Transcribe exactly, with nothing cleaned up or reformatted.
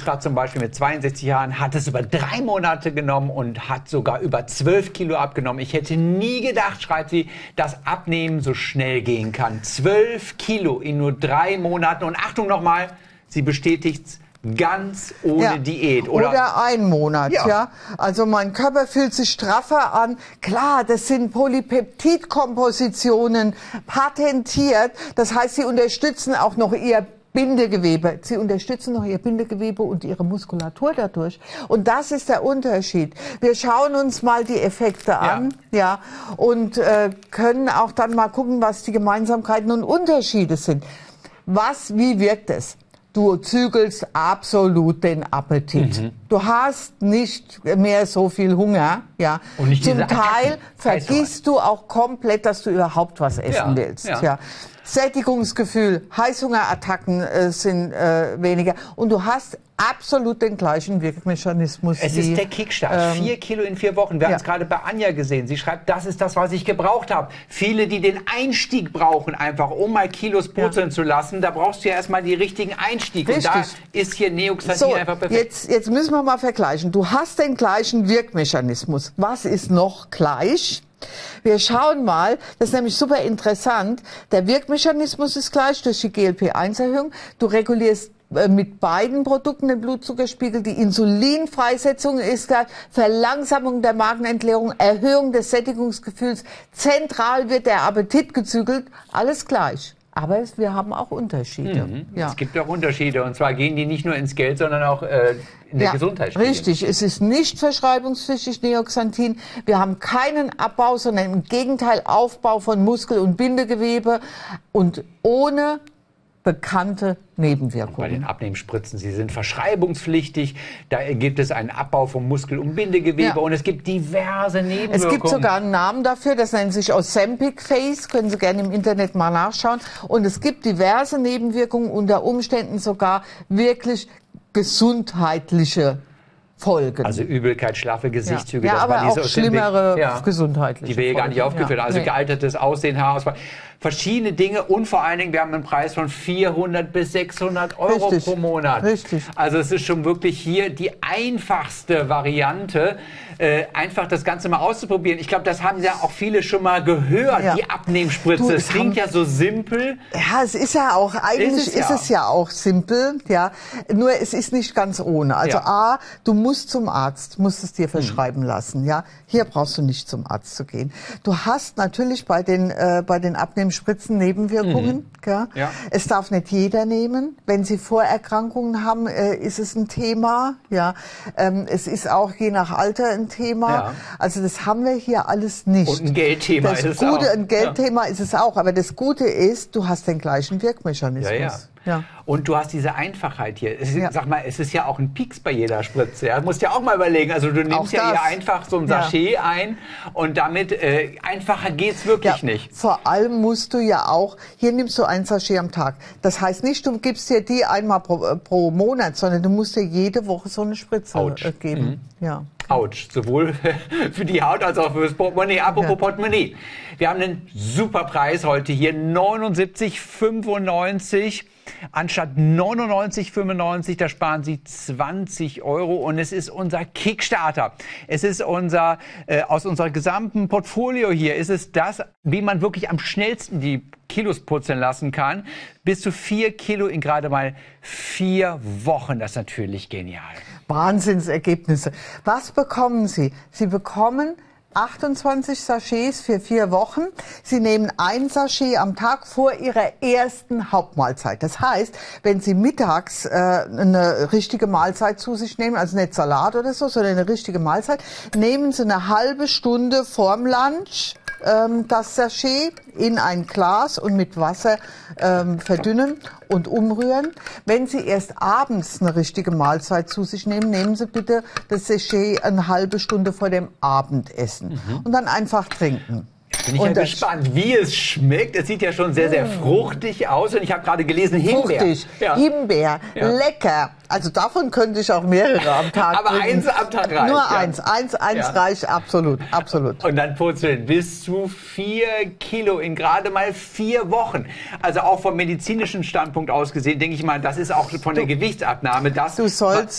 Petra zum Beispiel mit zweiundsechzig Jahren hat es über drei Monate genommen und hat sogar über zwölf Kilo abgenommen. Ich hätte nie gedacht, schreibt sie, dass Abnehmen so schnell gehen kann. zwölf Kilo in nur drei Monaten. Und Achtung nochmal, sie bestätigt's, ganz ohne ja. Diät. Oder, oder ein Monat, ja. ja. Also mein Körper fühlt sich straffer an. Klar, das sind Polypeptidkompositionen patentiert. Das heißt, sie unterstützen auch noch ihr Bindegewebe. Sie unterstützen noch ihr Bindegewebe und ihre Muskulatur dadurch. Und das ist der Unterschied. Wir schauen uns mal die Effekte ja. an, ja, und äh, können auch dann mal gucken, was die Gemeinsamkeiten und Unterschiede sind. Was, wie wirkt es? Du zügelst absolut den Appetit. Mhm. Du hast nicht mehr so viel Hunger. Ja. Und nicht Zum Teil vergisst du auch komplett, dass du überhaupt was essen ja. willst. Ja. Ja. Sättigungsgefühl, Heißhungerattacken äh, sind äh, weniger. Und du hast absolut den gleichen Wirkmechanismus. Es wie, ist der Kickstart. Ähm, vier Kilo in vier Wochen. Wir ja. haben es gerade bei Anja gesehen. Sie schreibt, das ist das, was ich gebraucht habe. Viele, die den Einstieg brauchen, einfach um mal Kilos purzeln ja. zu lassen, da brauchst du ja erstmal die richtigen Einstieg. Richtig. Und da ist hier Neoxantin so, einfach perfekt. Jetzt, jetzt müssen wir mal vergleichen. Du hast den gleichen Wirkmechanismus. Was ist noch gleich? Wir schauen mal, das ist nämlich super interessant. Der Wirkmechanismus ist gleich durch die G L P eins Erhöhung. Du regulierst mit beiden Produkten den Blutzuckerspiegel. Die Insulinfreisetzung ist gleich, Verlangsamung der Magenentleerung, Erhöhung des Sättigungsgefühls. Zentral wird der Appetit gezügelt. Alles gleich. Aber es, wir haben auch Unterschiede. Mhm. Ja. Es gibt auch Unterschiede. Und zwar gehen die nicht nur ins Geld, sondern auch äh, in der ja, Gesundheit. Richtig. Es ist nicht verschreibungspflichtig, Neoxantin. Wir haben keinen Abbau, sondern im Gegenteil Aufbau von Muskel- und Bindegewebe und ohne bekannte Nebenwirkungen. Bei den Abnehmspritzen, sie sind verschreibungspflichtig, da gibt es einen Abbau vom Muskel- und Bindegewebe ja. und es gibt diverse Nebenwirkungen. Es gibt sogar einen Namen dafür, das nennt sich Ozempic Face, können Sie gerne im Internet mal nachschauen. Und es gibt diverse Nebenwirkungen, unter Umständen sogar wirklich gesundheitliche Folgen. Also Übelkeit, schlaffe Gesichtszüge. Ja, ja, das aber waren diese auch schlimmere ja, gesundheitliche die wir hier gar nicht aufgeführt haben. Also nee. gealtertes Aussehen, Haarausfall. Verschiedene Dinge und vor allen Dingen, wir haben einen Preis von vierhundert bis sechshundert Euro Richtig. pro Monat. Richtig. Also es ist schon wirklich hier die einfachste Variante, äh, einfach das Ganze mal auszuprobieren. Ich glaube, das haben ja auch viele schon mal gehört, ja. die Abnehmspritze. Es klingt ja so simpel. Ja, es ist ja auch, eigentlich ist es ja, ist es ja auch simpel, ja. Nur es ist nicht ganz ohne. Also ja. A, du musst zum Arzt, musst es dir verschreiben hm. lassen, ja. Hier brauchst du nicht zum Arzt zu gehen. Du hast natürlich bei den, äh, bei den Abnehmspritzen Spritzen Nebenwirkungen. Mhm. Ja. Ja. Es darf nicht jeder nehmen. Wenn Sie Vorerkrankungen haben, äh, ist es ein Thema. Ja. Ähm, es ist auch je nach Alter ein Thema. Ja. Also das haben wir hier alles nicht. Und ein Geldthema das ist es Gute, auch. Ein Geldthema ja. ist es auch. Aber das Gute ist, du hast den gleichen Wirkmechanismus. Ja, ja. Ja. Und du hast diese Einfachheit hier. Es ist, ja. Sag mal, es ist ja auch ein Pieks bei jeder Spritze. Ja? Du musst ja auch mal überlegen. Also du nimmst ja hier einfach so ein Sachet ja. ein und damit äh, einfacher geht's wirklich ja. nicht. Vor allem musst du ja auch, hier nimmst du ein Sachet am Tag. Das heißt nicht, du gibst dir die einmal pro, äh, pro Monat, sondern du musst dir jede Woche so eine Spritze äh, geben. Mhm. Ja. Autsch, sowohl für die Haut als auch für das Portemonnaie. Apropos ja. Portemonnaie. Wir haben einen super Preis heute hier, neunundsiebzig fünfundneunzig. Anstatt neunundneunzig fünfundneunzig, da sparen Sie zwanzig Euro und es ist unser Kickstarter. Es ist unser, äh, aus unserem gesamten Portfolio hier, ist es das, wie man wirklich am schnellsten die Kilos purzeln lassen kann. Bis zu vier Kilo in gerade mal vier Wochen. Das ist natürlich genial. Wahnsinnsergebnisse. Was bekommen Sie? Sie bekommen achtundzwanzig Sachets für vier Wochen. Sie nehmen ein Sachet am Tag vor Ihrer ersten Hauptmahlzeit. Das heißt, wenn Sie mittags äh, eine richtige Mahlzeit zu sich nehmen, also nicht Salat oder so, sondern eine richtige Mahlzeit, nehmen Sie eine halbe Stunde vorm Lunch ähm, das Sachet in ein Glas und mit Wasser ähm, verdünnen und umrühren. Wenn Sie erst abends eine richtige Mahlzeit zu sich nehmen, nehmen Sie bitte das Sachet eine halbe Stunde vor dem Abendessen mhm. und dann einfach trinken. Bin ich ja gespannt, wie es schmeckt. Es sieht ja schon sehr, sehr fruchtig aus. Und ich habe gerade gelesen, Himbeer. Fruchtig, ja. Himbeer, ja. lecker. Also davon könnte ich auch mehrere am Tag Aber trinken. eins am Tag reicht. Nur ja. eins. Eins, eins ja. reicht absolut, absolut. Und dann purzeln bis zu vier Kilo in gerade mal vier Wochen. Also auch vom medizinischen Standpunkt aus gesehen, denke ich mal, das ist auch von der du, Gewichtsabnahme das. Du sollst